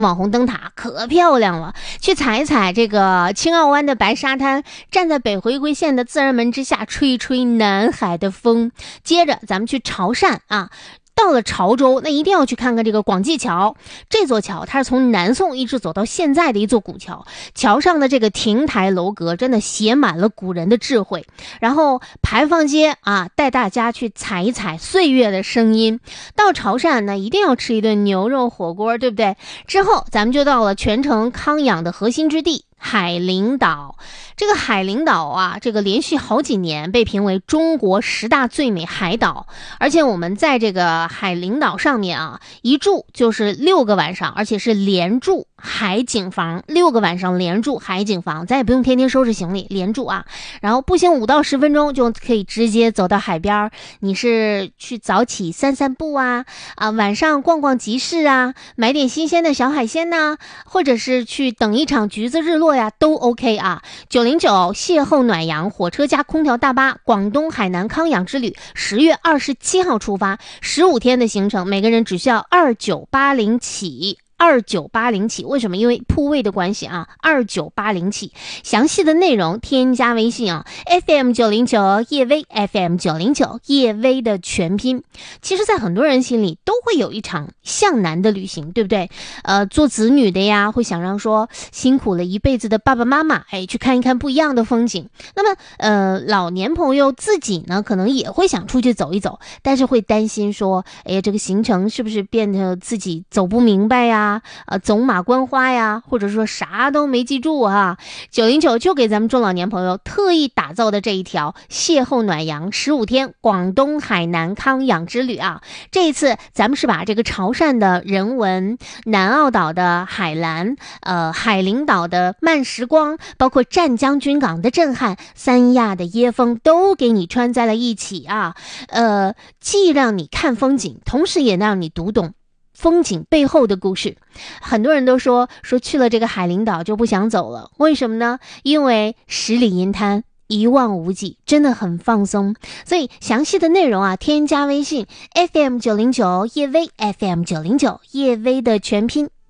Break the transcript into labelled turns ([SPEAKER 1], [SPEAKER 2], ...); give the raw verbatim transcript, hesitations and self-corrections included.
[SPEAKER 1] 网红灯塔可漂亮了，去踩一踩这个青澳湾的白沙滩，站在北回归线的自然门之下，吹一吹南海的风。接着咱们去潮汕啊，到了潮州，那一定要去看看这个广济桥。这座桥它是从南宋一直走到现在的一座古桥，桥上的这个亭台楼阁真的写满了古人的智慧。然后牌坊街啊，带大家去踩一踩岁月的声音。到潮汕呢，一定要吃一顿牛肉火锅，对不对？之后咱们就到了全城康养的核心之地海陵岛。这个海陵岛啊，这个连续好几年被评为中国十大最美海岛，而且我们在这个海陵岛上面啊，一住就是六个晚上，而且是连住海景房，六个晚上连住海景房，咱也不用天天收拾行李，连住啊。然后步行五到十分钟就可以直接走到海边，你是去早起散散步啊，啊晚上逛逛集市啊，买点新鲜的小海鲜呐、啊，或者是去等一场橘子日落呀，都 OK 啊。九零九邂逅暖阳火车加空调大巴广东海南康养之旅，十月二十七号出发，十五天的行程，每个人只需要二九八零起。二九八零起，为什么？因为铺位的关系啊，二九八零起。详细的内容添加微信啊 ，F M 九零九叶薇 ，F M 九零九叶薇的全拼。其实，在很多人心里都会有一场向南的旅行，对不对？呃，做子女的呀，会想让说辛苦了一辈子的爸爸妈妈，哎，去看一看不一样的风景。那么，呃，老年朋友自己呢，可能也会想出去走一走，但是会担心说，哎呀，这个行程是不是变得自己走不明白呀？呃，走马观花呀，或者说啥都没记住啊。九零九就给咱们中老年朋友特意打造的这一条邂逅暖阳十五天广东海南康养之旅啊。这一次咱们是把这个潮汕的人文、南澳岛的海蓝、呃海陵岛的慢时光，包括湛江军港的震撼、三亚的椰风都给你穿在了一起啊。呃，既让你看风景，同时也让你读懂风景背后的故事。很多人都说说去了这个海陵岛就不想走了，为什么呢？因为十里银滩一望无际，真的很放松。所以详细的内容啊，添加微信 F M 九零九叶薇 F M 九零九叶薇的全拼